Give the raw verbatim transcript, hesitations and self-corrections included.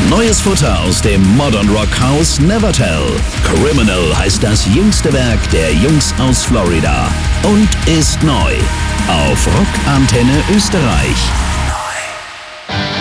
Neues Futter aus dem Modern Rock Haus Nevertell. Criminal heißt das jüngste Werk der Jungs aus Florida und ist neu auf Rock Antenne Österreich.